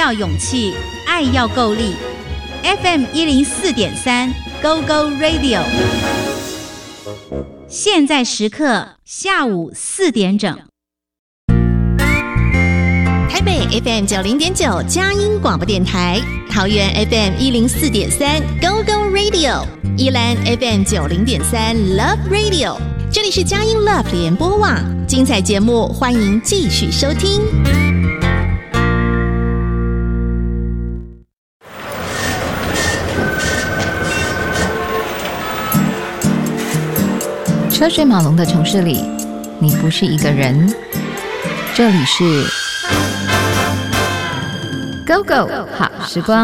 要勇气，爱要够力。FM 104.3 Go Go Radio， 现在时刻下午4点整。 台北 FM 90.9佳音广播电台，桃园 FM 104.3 Go Go Radio， 宜兰 FM 90.3 Love Radio。这里是佳音 Love 联播网，精彩节目欢迎继续收听。 车水马龙的城市里，你不是一个人。这里是 Go Go 好时光，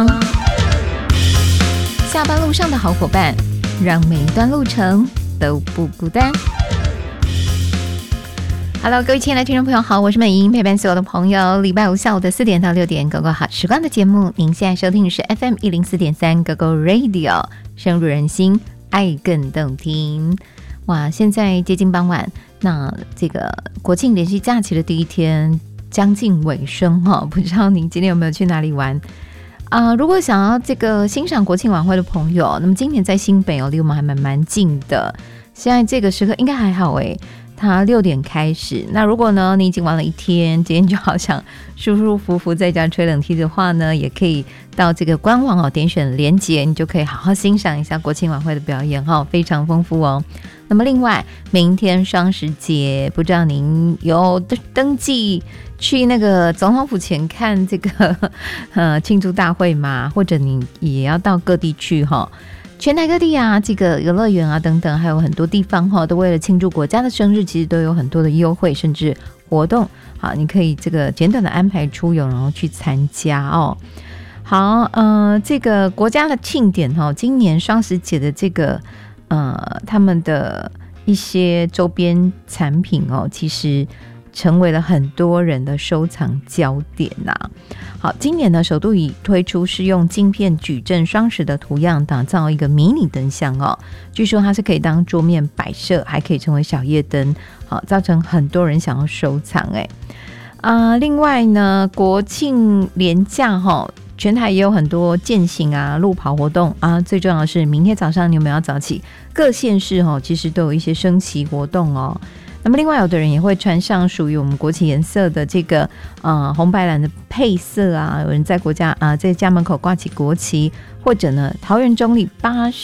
下班路上的好伙伴，让每一段路程都不孤单。Hello， 各位亲爱的听众朋友好，我是美英，陪伴所有的朋友。礼拜五下午的4点到6点，Go Go 好时光的节目，您现在收听的是 FM 104.3 Go Go Radio， 深入人心，爱更动听。哇，现在接近傍晚，那这个国庆连续假期的第一天将近尾声哈，不知道您今天有没有去哪里玩？如果想要这个欣赏国庆晚会的朋友，那么今年在新北离我们还蛮近的。现在这个时刻应该还好诶，它6点开始。那如果呢你已经玩了一天，今天就好想舒舒服服在家吹冷气的话呢，也可以到这个官网点选连结，你就可以好好欣赏一下国庆晚会的表演非常丰富哦。那么另外，明天双十节，不知道您有登记去那个总统府前看这个庆祝大会吗？或者你也要到各地去全台各地啊，这个游乐园啊等等，还有很多地方都为了庆祝国家的生日，其实都有很多的优惠甚至活动。好，你可以这个简短的安排出游，然后去参加哦。好，这个国家的庆典今年双十节的这个他们的一些周边产品其实成为了很多人的收藏焦点好，今年呢首度以推出是用镜片矩阵双十的图样打造一个迷你灯箱据说它是可以当桌面摆设，还可以成为小夜灯，好，造成很多人想要收藏另外呢，国庆连假全台也有很多健行路跑活动最重要的是明天早上你有没有要早起？各县市其实都有一些升旗活动那么另外有的人也会穿上属于我们国旗颜色的这个红白蓝的配色有人在在家门口挂起国旗，或者呢桃园中壢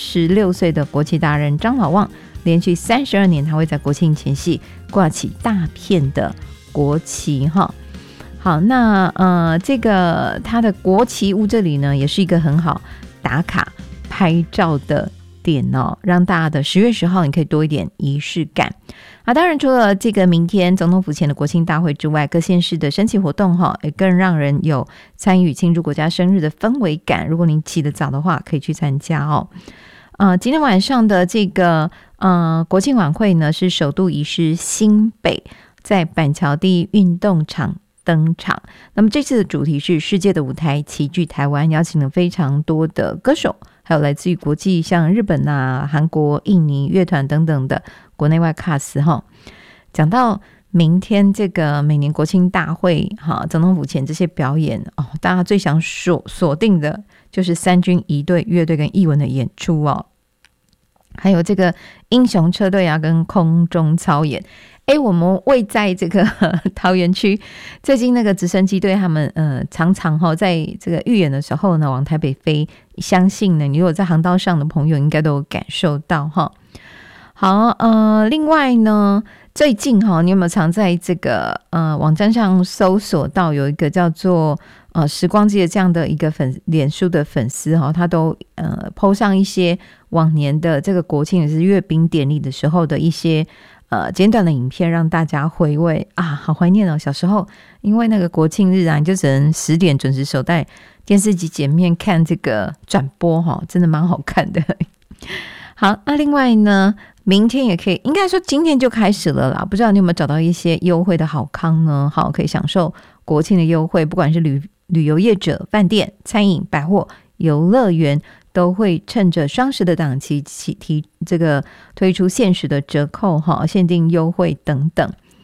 86岁的国旗达人张老旺，连续32年他会在国庆前夕挂起大片的国旗好，那这个它的国旗屋这里呢，也是一个很好打卡拍照的点让大家的10月10号你可以多一点仪式感当然除了这个明天总统府前的国庆大会之外，各县市的升旗活动也更让人有参与庆祝国家生日的氛围感。如果您起得早的话，可以去参加今天晚上的这个国庆晚会呢，是首度移师新北，在板桥第一运动场登场。那么这次的主题是世界的舞台齐聚台湾，邀请了非常多的歌手，还有来自于国际像日本韩国、印尼乐团等等的国内外卡司讲到明天这个每年国庆大会总统府前这些表演大家最想锁定的就是三军仪队乐队跟艺文的演出还有这个英雄车队跟空中操演。我们位在这个桃园区，最近那个直升机队他们常常在这个预演的时候呢往台北飞，相信呢你如果在航道上的朋友应该都有感受到好，另外呢最近你有没有常在这个网站上搜索到有一个叫做时光机的这样的一个脸书的粉丝他都po 上一些往年的这个国庆也是阅兵典礼的时候的一些简短的影片，让大家回味好怀念小时候因为那个国庆日你就只能10点准时守在电视机前面看这个转播真的蛮好看的好，那另外呢明天也可以，应该说今天就开始了啦，不知道你有没有找到一些优惠的好康呢？好，可以享受国庆的优惠，不管是旅游业者、饭店、餐饮、百货、游乐园都会趁着双十的档期这个推出限时的折扣限定优惠等等。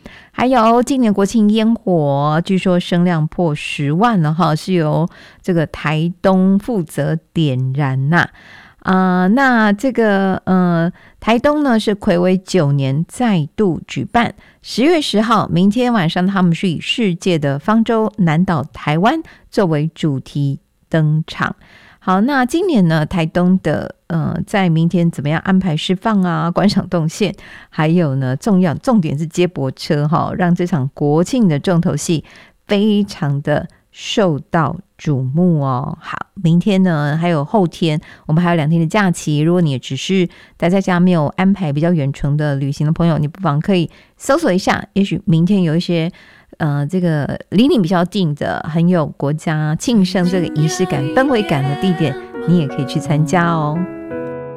还有今年国庆烟火，据说声量破10万了哈，是由这个台东负责点燃呐。那这个台东呢是睽违9年再度举办，10月10号明天晚上他们是以世界的方舟南岛台湾作为主题登场。好，那今年呢台东的在明天怎么样安排释放啊、观赏动线，还有呢重点是接驳车哈，让这场国庆的重头戏非常的受到瞩目哦。好，明天呢还有后天，我们还有2天的假期。如果你只是待在家没有安排比较远程的旅行的朋友，你不妨可以搜索一下，也许明天有一些这个离你比较近的，很有国家庆生这个仪式感、氛围感的地点，你也可以去参加哦。